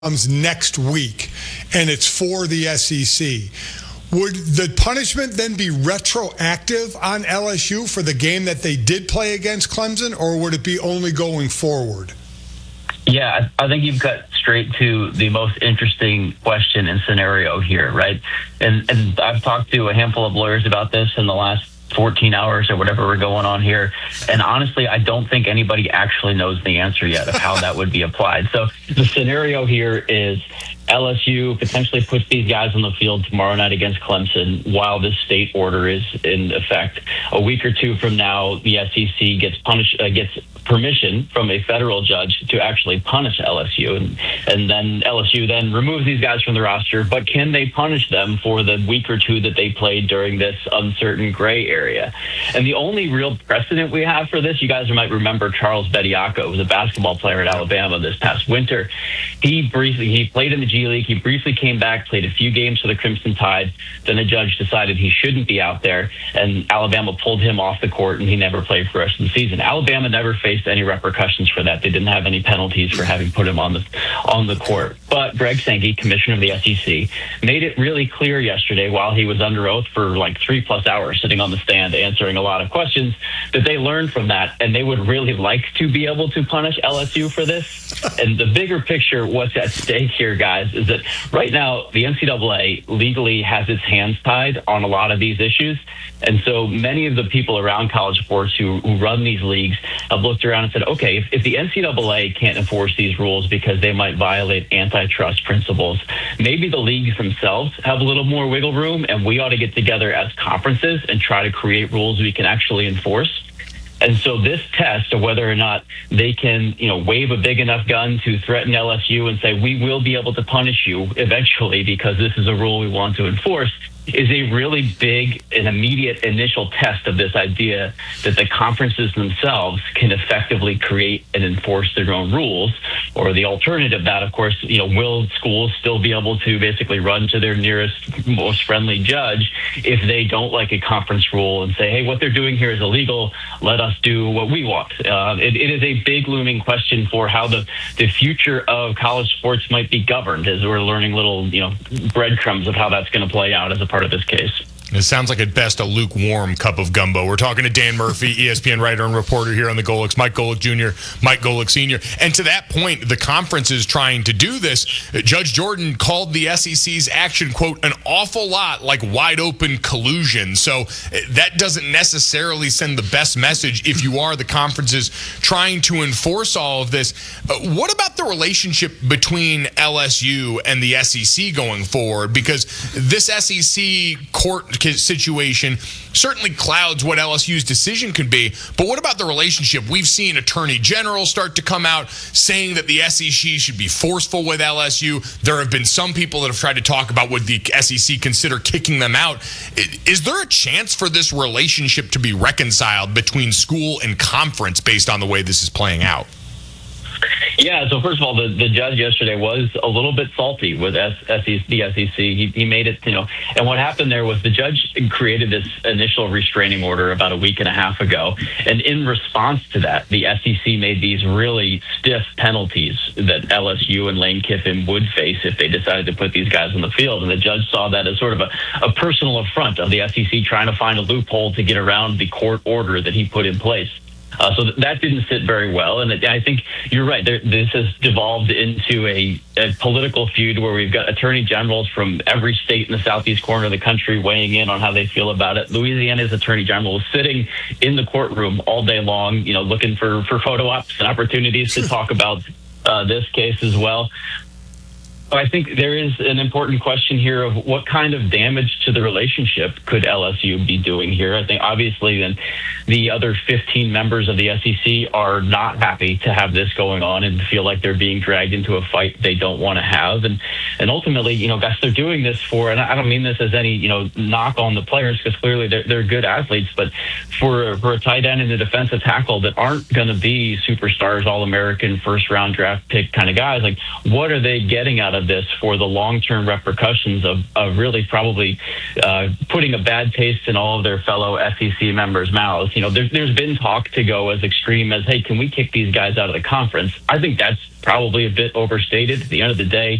comes next week, and it's for the SEC. Would the punishment then be retroactive on LSU for the game that they did play against Clemson, or would it be only going forward? Yeah, I think you've got straight to the most interesting question and scenario here, right? And I've talked to a handful of lawyers about this in the last 14 hours or whatever we're going on here. And honestly, I don't think anybody actually knows the answer yet of how that would be applied. So the scenario here is LSU potentially puts these guys on the field tomorrow night against Clemson while this state order is in effect. A week or two from now, the SEC gets permission from a federal judge to actually punish LSU, and then LSU then removes these guys from the roster. But can they punish them for the week or two that they played during this uncertain gray area? And the only real precedent we have for this, you guys might remember Charles Bediako was a basketball player at Alabama this past winter. He played in the G League. He briefly came back, played a few games for the Crimson Tide. Then the judge decided he shouldn't be out there, and Alabama pulled him off the court, and he never played for the rest of the season. Alabama never faced any repercussions for that. They didn't have any penalties for having put him on the court. But Greg Sankey, commissioner of the SEC, made it really clear yesterday while he was under oath for like 3+ hours sitting on the stand answering a lot of questions that they learned from that, and they would really like to be able to punish LSU for this. And the bigger picture, what's at stake here, guys, is that right now the NCAA legally has its hands tied on a lot of these issues. And so many of the people around college sports who run these leagues have looked around and said, okay, if the NCAA can't enforce these rules because they might violate antitrust principles, maybe the leagues themselves have a little more wiggle room, and we ought to get together as conferences and try to create rules we can actually enforce. And so this test of whether or not they can, wave a big enough gun to threaten LSU and say, we will be able to punish you eventually because this is a rule we want to enforce, is a really big and immediate initial test of this idea that the conferences themselves can effectively create and enforce their own rules. Or the alternative, that of course, will schools still be able to basically run to their nearest, most friendly judge if they don't like a conference rule and say, hey, what they're doing here is illegal, let us do what we want. It is a big looming question for how the future of college sports might be governed, as we're learning little, breadcrumbs of how that's going to play out as a part of this case. It sounds like at best a lukewarm cup of gumbo. We're talking to Dan Murphy, ESPN writer and reporter here on the Golics, Mike Golic Jr., Mike Golic Sr. And to that point, the conference is trying to do this. Judge Jordan called the SEC's action, quote, an awful lot like wide open collusion. So that doesn't necessarily send the best message if you are the conferences trying to enforce all of this. What about the relationship between LSU and the SEC going forward? Because this SEC court situation certainly clouds what LSU's decision could be. But what about the relationship? We've seen attorney generals start to come out saying that the SEC should be forceful with LSU. There have been some people that have tried to talk about would the SEC consider kicking them out. Is there a chance for this relationship to be reconciled between school and conference based on the way this is playing out? Yeah, so first of all, the judge yesterday was a little bit salty with the SEC. He made it, and what happened there was the judge created this initial restraining order about a week and a half ago. And in response to that, the SEC made these really stiff penalties that LSU and Lane Kiffin would face if they decided to put these guys on the field. And the judge saw that as sort of a personal affront of the SEC trying to find a loophole to get around the court order that he put in place. So that didn't sit very well. And I think you're right. This has devolved into a political feud where we've got attorney generals from every state in the southeast corner of the country weighing in on how they feel about it. Louisiana's attorney general is sitting in the courtroom all day long, looking for photo ops and opportunities to talk about this case as well. I think there is an important question here of what kind of damage to the relationship could LSU be doing here. I think obviously then the other 15 members of the SEC are not happy to have this going on and feel like they're being dragged into a fight they don't want to have. And ultimately, guys, they're doing this for, and I don't mean this as any, knock on the players because clearly they're good athletes, but for a tight end and a defensive tackle that aren't going to be superstars, All-American, first-round draft pick kind of guys, like what are they getting out of of this for the long-term repercussions of really probably putting a bad taste in all of their fellow SEC members' mouths. You know, there's been talk to go as extreme as, hey, can we kick these guys out of the conference? I think that's probably a bit overstated. At the end of the day,